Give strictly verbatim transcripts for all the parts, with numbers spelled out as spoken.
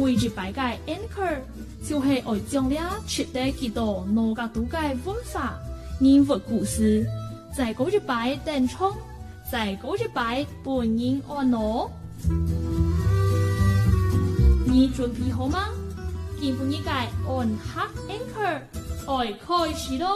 每一摆嘅 anchor 就係愛將倆取得幾多農家獨嘅文化、人物故事，在嗰一擺登場，在嗰一擺本人安樂。你準備好嗎？今半日嘅 on hot anchor 愛開始咯！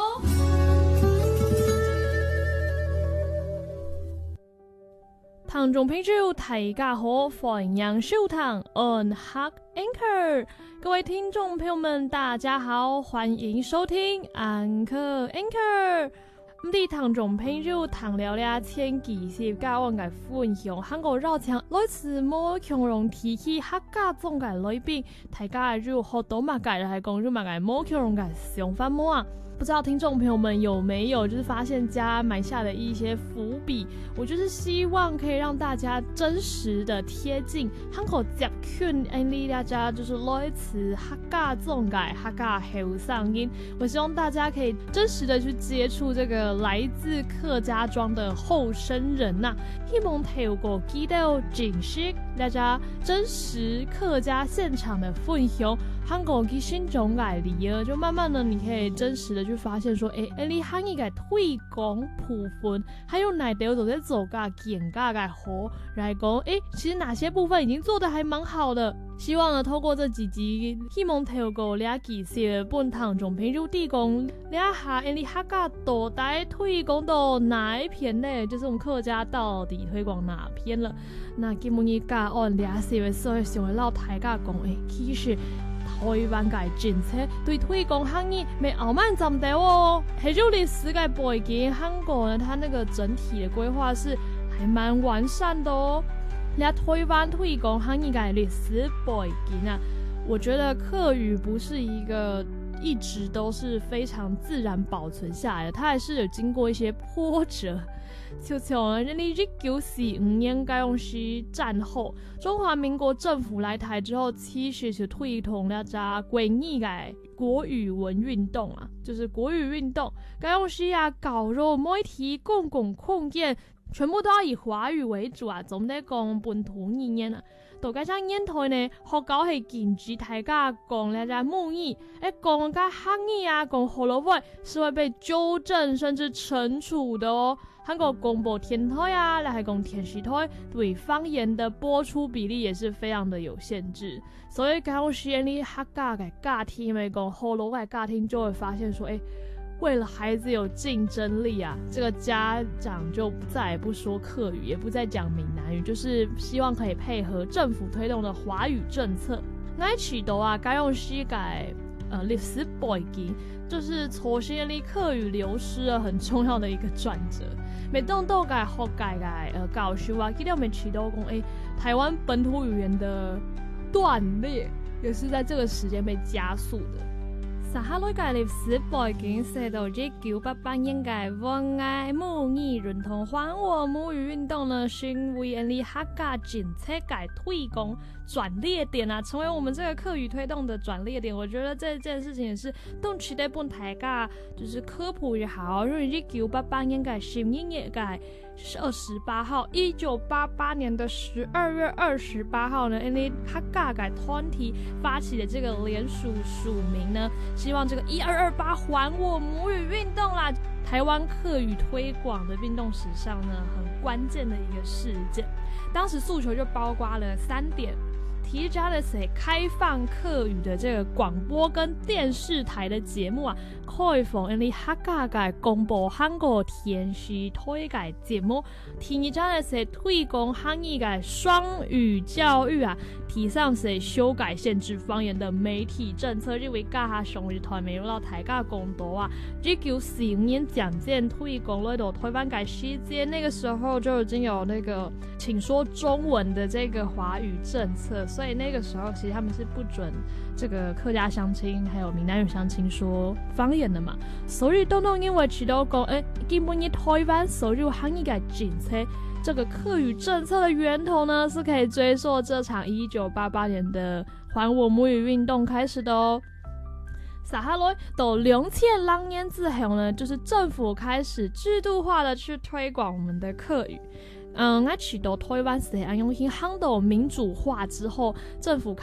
聽眾朋友大家好，歡迎收聽 on hot anchor。各位聽眾朋友們，大家好，歡迎收聽 Anchor Anchor。唔啲聽眾朋友談了了前幾集教我嘅分享，韓國繞牆來自冇強容提起客家種嘅類別，大家就好多嘛解係講就嘛解冇強容嘅想法麼啊？不知道聽眾朋友們有沒有就是發現家埋下的一些伏筆？我就是希望可以讓大家真實的貼近韓國接近，誒，大家就是來自客家種嘅客家後生人。我希望大家可以真實的去接觸這個來自客家莊的後生人呐、啊，希望透過記錄認識大家真實客家現場的分享，韓國嘅新種嘅理由，就慢慢的你可以真實的去發現說，誒，誒，你韓語嘅推廣部分，還有哪條都在做噶簡噶嘅好來講，誒，其實哪些部分已經做得還蠻好的。希望呢，透過這幾集，希望透過倆幾些本堂中朋友提供倆下，誒，你客家到底推廣到哪一篇呢？就是我們客家到底推廣哪篇了？那今日你講按倆些所以想要老大家講，誒，其實台灣嘅政策對推廣漢語沒傲慢怎的哦，還有歷史嘅背景，韓國呢，它那個整體的規劃是還蠻完善的哦。那台灣推廣漢語嘅歷史背景啊，我覺得客語不是一個一直都是非常自然保存下來的，它還是有經過一些波折。就從人哋一九四五年解放時戰後，中華民國政府來台之後，其實就推動了隻國語嘅國語文運動啊，就是國語運動。解放時啊，搞咗媒體公共空間，全部都要以華語為主啊，總得講本土語言啊。到家將煙台呢，學校係禁止大家講那隻母語，誒講個漢語啊，講河洛話是會被糾正甚至懲處的哦。韓國廣播電台啊，來講電視台對方言的播出比例也是非常的有限制，所以講實驗裡客家嘅家庭咪講河洛嘅家庭就會發現說，誒，為了孩子有競爭力啊，這個家長就再也不說客語，也不再講閩南語，就是希望可以配合政府推動的華語政策。我起到啊，該用西改呃歷史背景，就是重新的客語流失了很重要的一個轉折。每當到改學改改呃教書啊，記得我們起到講，誒，台灣本土語言的斷裂，也是在這個時間被加速的。撒哈拉嘅歷史背景寫到一九八八年嘅文愛母語認同還我母語運動呢，是因為因為客家政策嘅推廣轉捩點啊，成為我們這個客語推動的轉捩點。我覺得這件事情也是動起來本大家就是科普也好，因為一九八八年嘅十一月嘅二十八號，一九八八年的十二月二十八號呢，因為客家嘅團體發起的這個聯署署名呢，希望這個一二二八還我母語運動啦，台灣客語推廣的運動史上呢，很關鍵的一個事件。當時訴求就包括了三點。提倡的是開放客語的這個廣播跟電視台的節目啊，開放因為客家嘅廣播韓國電視台嘅節目。提倡的是推廣漢語嘅雙語教育啊，提倡是修改限制方言的媒體政策，因為家下上日台沒有到台家公道啊。一九四五年蔣介推廣來到台灣嘅時間，那個時候就已經有那個請說中文的這個華語政策。所以那個時候，其實他們是不准這個客家鄉親還有閩南語鄉親說方言的嘛。所以東東因為提到講，誒，基本以台灣收入行業嘅政策，這個客語政策的源頭呢，是可以追溯這場一九八八年的還我母語運動開始的哦。撒哈來到兩千零年之後呢，就是政府開始制度化的去推廣我們的客語。嗯，我去到台灣時，安用喺杭州民主化之後，政府